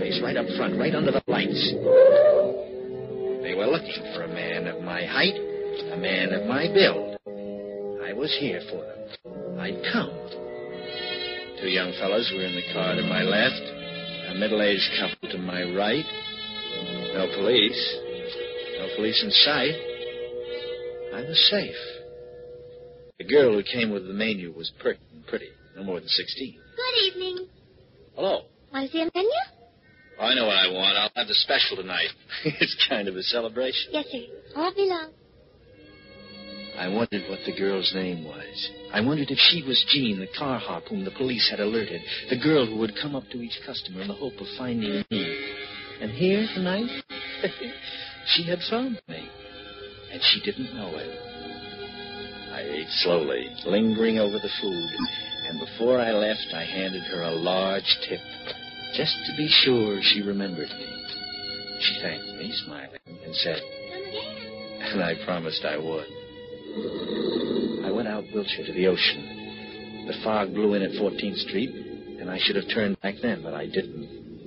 place, right up front, right under the lights. They were looking for a man of my height, a man of my build. I was here for them. I'd come. 2 young fellows were in the car to my left, a middle-aged couple to my right. No police. No police in sight. I was safe. The girl who came with the menu was pert and pretty, no more than 16. Good evening. Hello. Want to see a menu? Oh, I know what I want. I'll have the special tonight. It's kind of a celebration. Yes, sir. Won't be long. I wondered what the girl's name was. I wondered if she was Jean, the car hop whom the police had alerted, the girl who would come up to each customer in the hope of finding me. And here tonight, she had found me, and she didn't know it. I ate slowly, lingering over the food, and before I left, I handed her a large tip, just to be sure she remembered me. She thanked me, smiling, and said, Come again. and I promised I would. I went out Wilshire to the ocean. The fog blew in at 14th Street, and I should have turned back then, but I didn't.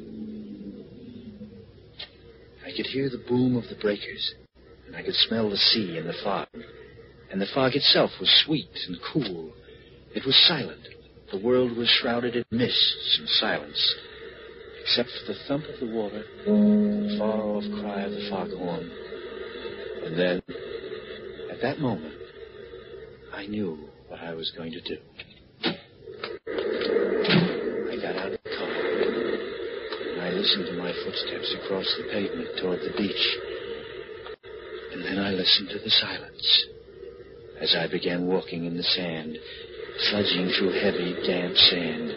I could hear the boom of the breakers, and I could smell the sea in the fog. And the fog itself was sweet and cool. It was silent. The world was shrouded in mists and silence, except for the thump of the water and the far-off cry of the foghorn. And then, at that moment, I knew what I was going to do. I got out of the car, and I listened to my footsteps across the pavement toward the beach. And then I listened to the silence as I began walking in the sand, sludging through heavy, damp sand.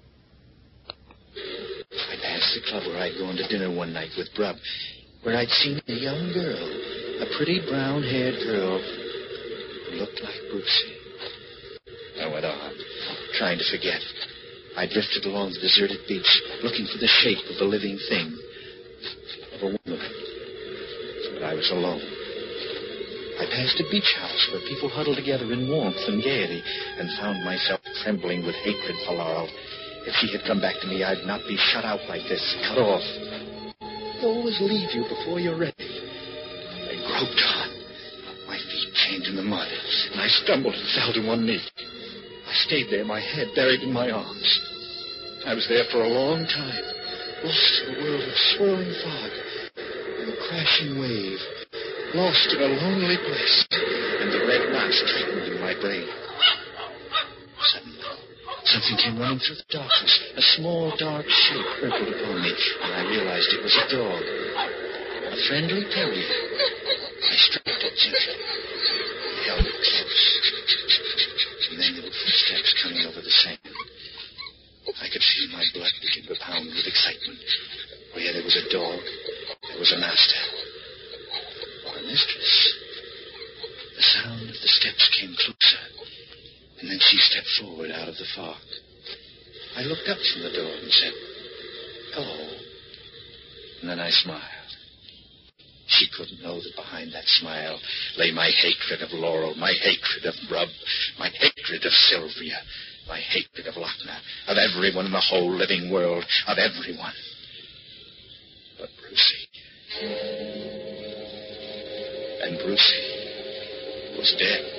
I passed the club where I'd gone to dinner one night with Brub, where I'd seen a young girl, a pretty brown-haired girl who looked like Brucey. I went on, trying to forget. I drifted along the deserted beach, looking for the shape of a living thing, of a woman. But I was alone. I passed a beach house where people huddled together in warmth and gaiety, and found myself trembling with hatred for Laurel. If she had come back to me, I'd not be shut out like this, cut off. You always leave you before you're ready. I groped on. My feet chained in the mud, and I stumbled and fell to one knee. I stayed there, my head buried in my arms. I was there for a long time, lost in a world of swirling fog and a crashing wave, lost in a lonely place, and the red knots tightened in my brain. Suddenly, something came running through the darkness. A small, dark shape hurtled upon me, and I realized it was a dog. A friendly terrier. I stroked it gently, held it close. And then there were footsteps coming over the sand. I could feel my blood begin to pound with excitement. Where there was a dog, there was a master. Or a mistress. The sound of the steps came closer, and then she stepped forward out of the fog. I looked up from the door and said, "Hello." And then I smiled. She couldn't know that behind that smile lay my hatred of Laurel, my hatred of Brub, my hatred of Sylvia, my hatred of Lochner, of everyone in the whole living world, of everyone. But Brucey. And Brucey was dead.